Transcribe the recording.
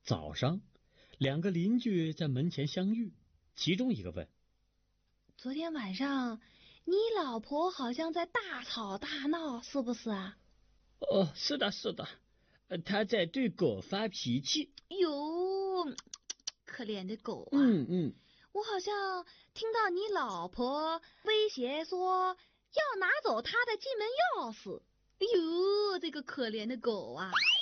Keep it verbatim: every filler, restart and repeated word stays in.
早上，两个邻居在门前相遇，其中一个问： 昨天晚上你老婆好像在大吵大闹，是不是啊？ 哦，是的，是的，她在对狗发脾气。 哟，可怜的狗啊！ 嗯嗯， 我好像听到你老婆威胁说要拿走她的进门钥匙。哎呦，这个可怜的狗啊！